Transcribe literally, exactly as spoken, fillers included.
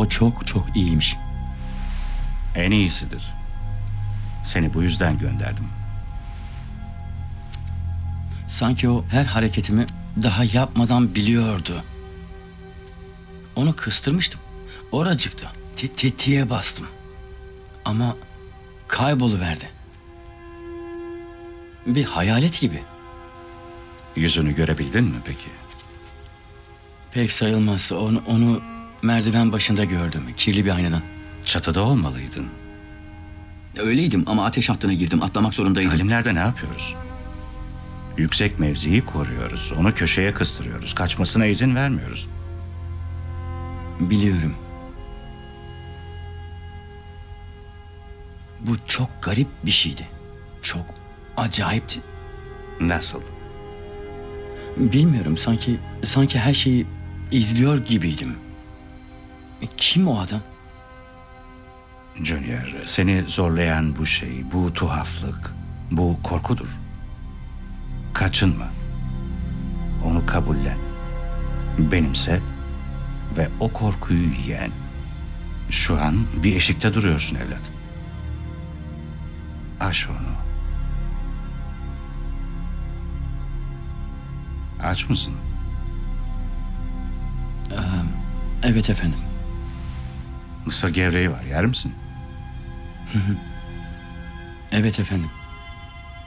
O çok çok iyiymiş. En iyisidir. Seni bu yüzden gönderdim. Sanki o her hareketimi daha yapmadan biliyordu. Onu kıstırmıştım. Oracıkta te- tetiğe bastım. Ama kayboluverdi. Bir hayalet gibi. Yüzünü görebildin mi peki? Pek sayılmaz. Onu, onu merdiven başında gördüm. Kirli bir aynadan. Çatıda olmalıydın. Öyleydim ama ateş hattına girdim. Atlamak zorundaydım. Talimlerde ne yapıyoruz? Yüksek mevziyi koruyoruz. Onu köşeye kıstırıyoruz. Kaçmasına izin vermiyoruz. Biliyorum. Bu çok garip bir şeydi. Çok acayipti. Nasıl? Bilmiyorum, sanki sanki her şeyi izliyor gibiydim. E, Kim o adam? Junior, seni zorlayan bu şey, bu tuhaflık, bu korkudur. Kaçınma. Onu kabullen. Benimse ve o korkuyu yiyen. Şu an bir eşikte duruyorsun evlat. Aç onu. Aç mısın? Evet efendim. Mısır gevreği var, yer misin? Evet efendim.